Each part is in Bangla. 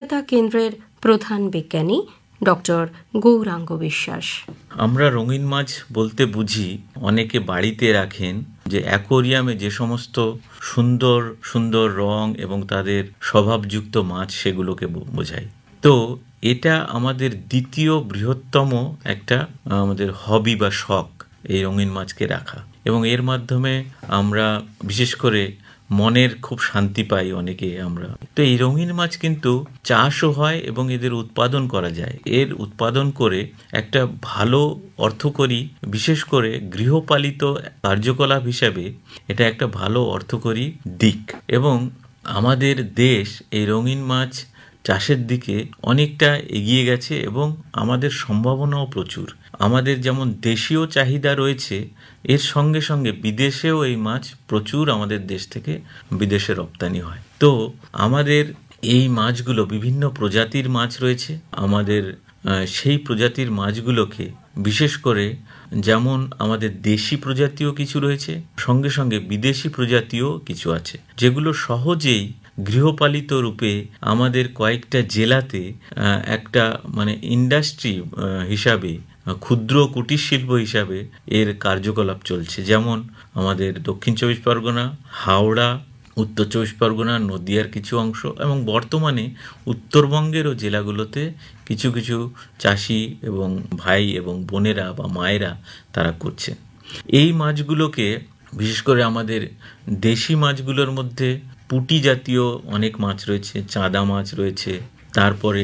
কলকাতা কেন্দ্রের প্রধান বিজ্ঞানী ডক্টর গৌরাঙ্গ বিশ্বাস। আমরা রঙিন মাছ বলতে বুঝি অনেকে বাড়িতে রাখেন যে অ্যাকোরিয়ামে যে সমস্ত সুন্দর সুন্দর রং এবং তাদের স্বভাবযুক্ত মাছ সেগুলোকে বোঝায়। তো এটা আমাদের দ্বিতীয় বৃহত্তম একটা আমাদের হবি বা শখ, এই রঙিন মাছকে রাখা, এবং এর মাধ্যমে আমরা বিশেষ করে মনের খুব শান্তি পাই অনেকে আমরা। তো এই রঙিন মাছ কিন্তু চাষও হয় এবং এদের উৎপাদন করা যায়। এর উৎপাদন করে একটা ভালো অর্থকরী, বিশেষ করে গৃহপালিত কার্যকলাপ হিসাবে এটা একটা ভালো অর্থকরী দিক। এবং আমাদের দেশ এই রঙিন মাছ চাষের দিকে অনেকটা এগিয়ে গেছে এবং আমাদের সম্ভাবনাও প্রচুর। আমাদের যেমন দেশীয় চাহিদা রয়েছে, এর সঙ্গে সঙ্গে বিদেশেও এই মাছ প্রচুর আমাদের দেশ থেকে বিদেশে রপ্তানি হয়। তো আমাদের এই মাছগুলো বিভিন্ন প্রজাতির মাছ রয়েছে। আমাদের সেই প্রজাতির মাছগুলোকে বিশেষ করে যেমন আমাদের দেশি প্রজাতিও কিছু রয়েছে, সঙ্গে সঙ্গে বিদেশি প্রজাতিও কিছু আছে, যেগুলো সহজেই গৃহপালিত রূপে আমাদের কয়েকটা জেলাতে একটা ইন্ডাস্ট্রি হিসাবে, ক্ষুদ্র কুটির শিল্প হিসাবে এর কার্যকলাপ চলছে। যেমন আমাদের দক্ষিণ চব্বিশ পরগনা, হাওড়া, উত্তর চব্বিশ পরগনা, নদিয়ার কিছু অংশ এবং বর্তমানে উত্তরবঙ্গেরও জেলাগুলোতে কিছু কিছু চাষি এবং ভাই এবং বোনেরা বা মায়েরা তারা করছে। এই মাছগুলোকে বিশেষ করে আমাদের দেশি মাছগুলোর মধ্যে পুঁটি জাতীয় অনেক মাছ রয়েছে, চাঁদা মাছ রয়েছে, তারপরে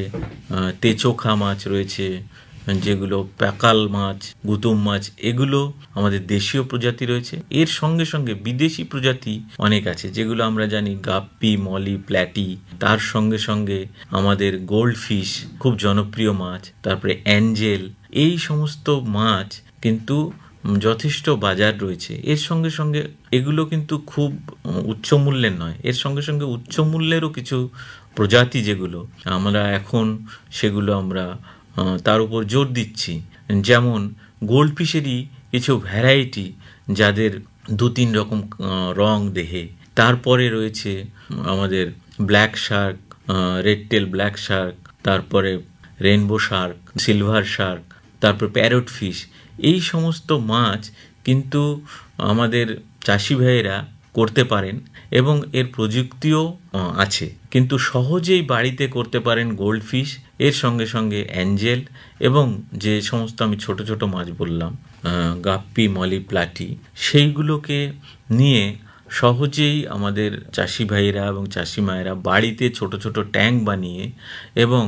তেচোখা মাছ রয়েছে, যেগুলো প্যাকাল মাছ, গুতুম মাছ, এগুলো আমাদের দেশীয় প্রজাতি রয়েছে। এর সঙ্গে সঙ্গে বিদেশি প্রজাতি অনেক আছে, যেগুলো আমরা জানি গাপ্পি, মলি, প্ল্যাটি। তার সঙ্গে সঙ্গে আমাদের গোল্ড ফিশ খুব জনপ্রিয় মাছ, তারপরে অ্যাঞ্জেল। এই সমস্ত মাছ কিন্তু যথেষ্ট বাজার রয়েছে। এর সঙ্গে সঙ্গে এগুলো কিন্তু খুব উচ্চ মূল্যের নয়, এর সঙ্গে সঙ্গে উচ্চ মূল্যেরও কিছু প্রজাতি যেগুলো আমরা এখন সেগুলো আমরা তার উপর জোর দিচ্ছি। যেমন গোল্ড ফিশেরই কিছু ভ্যারাইটি, যাদের 2-3 রকম রং দেহে। তারপরে রয়েছে আমাদের black Shark, red tail black Shark, তারপরে রেইনবো শার্ক, সিলভার শার্ক, তারপর প্যারট ফিশ। এই সমস্ত মাছ কিন্তু আমাদের চাষি ভাইয়েরা করতে পারেন এবং এর প্রযুক্তিও আছে, কিন্তু সহজেই বাড়িতে করতে পারেন গোল্ড ফিশ, এর সঙ্গে সঙ্গে অ্যাঞ্জেল এবং যে সমস্ত আমি ছোট ছোট মাছ বললাম, গাপ্পি, মলি, প্লাটি, সেইগুলোকে নিয়ে সহজেই আমাদের চাষি ভাইয়েরা এবং চাষি মায়েরা বাড়িতে ছোট ছোট ট্যাঙ্ক বানিয়ে এবং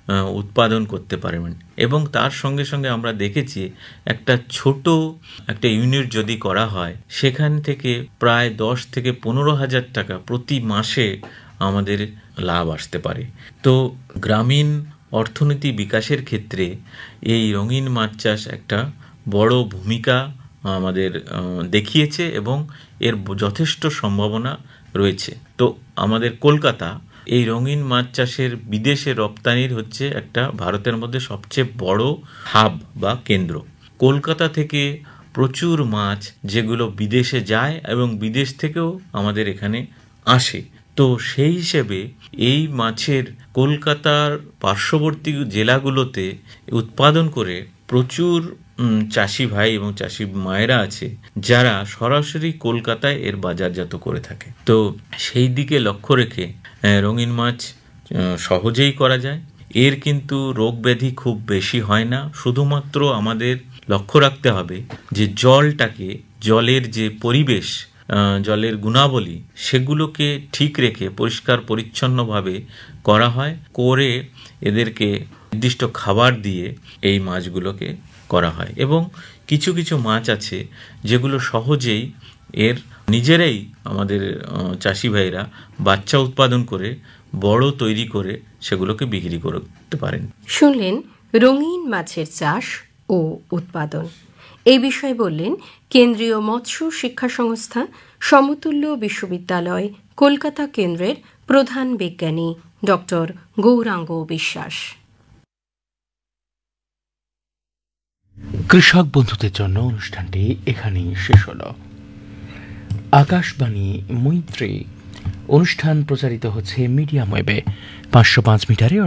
উৎপাদন করতে পারবেন। এবং তার সঙ্গে সঙ্গে আমরা দেখেছি একটা ছোট একটা ইউনিট যদি করা হয়, সেখান থেকে প্রায় 10 থেকে 15,000 টাকা প্রতি মাসে আমাদের লাভ আসতে পারে। তো গ্রামীণ অর্থনীতি বিকাশের ক্ষেত্রে এই রঙিন মাছ চাষ একটা বড় ভূমিকা আমাদের দেখিয়েছে এবং এর যথেষ্ট সম্ভাবনা রয়েছে। তো আমাদের কলকাতা এই রঙিন মাছ চাষের বিদেশে রপ্তানির হচ্ছে একটা ভারতের মধ্যে সবচেয়ে বড় হাব বা কেন্দ্র। কলকাতা থেকে প্রচুর মাছ যেগুলো বিদেশে যায় এবং বিদেশ থেকেও আমাদের এখানে আসে। তো সেই হিসেবে এই মাছের কলকাতার পার্শ্ববর্তী জেলাগুলোতে উৎপাদন করে প্রচুর চাষি ভাই এবং চাষি মায়েরা আছে, যারা সরাসরি কলকাতায় এর বাজারজাত করে থাকে। তো সেই দিকে লক্ষ্য রেখে রঙিন মাছ সহজেই করা যায়। এর কিন্তু রোগ ব্যাধি খুব বেশি হয় না। শুধুমাত্র আমাদের লক্ষ্য রাখতে হবে যে জলের যে পরিবেশ, জলের গুণাবলী, সেগুলোকে ঠিক রেখে পরিষ্কার পরিচ্ছন্নভাবে করা হয়, করে এদেরকে নির্দিষ্ট খাবার দিয়ে এই মাছগুলোকে করা হয়। এবং কিছু কিছু মাছ আছে যেগুলো সহজেই এর নিজেরাই আমাদের চাষি ভাইরা বাচ্চা উৎপাদন করে বড় তৈরি করে সেগুলোকে বিক্রি করতে পারেন। শুনলেন রঙিন মাছের চাষ ও উৎপাদন। এই বিষয়ে বললেন কেন্দ্রীয় মৎস্য শিক্ষা সংস্থা সমতুল্য বিশ্ববিদ্যালয় কলকাতা কেন্দ্রের প্রধান বিজ্ঞানী ডক্টর গৌরাঙ্গ বিশ্বাস। কৃষক বন্ধুদের জন্য অনুষ্ঠানটি এখানেই শেষ হল। আকাশবাণী মৈত্রী অনুষ্ঠান প্রচারিত হচ্ছে মিডিয়াম ওয়েবে 505 মিটারে